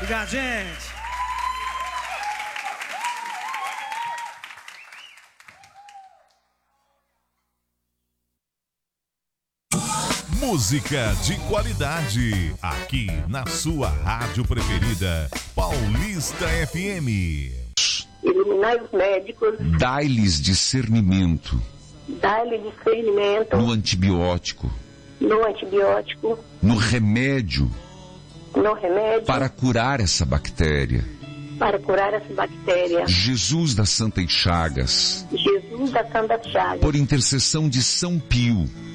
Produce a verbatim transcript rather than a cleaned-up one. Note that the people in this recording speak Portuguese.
Obrigado, gente. Música de qualidade, aqui na sua rádio preferida, Paulista F M. Iluminai os médicos. Dai-lhes discernimento. Dai-lhes discernimento. No antibiótico. No antibiótico. No remédio. No remédio. Para curar essa bactéria. Para curar essa bactéria. Jesus das Santas Chagas. Jesus das Santas Chagas. Por intercessão de São Pio.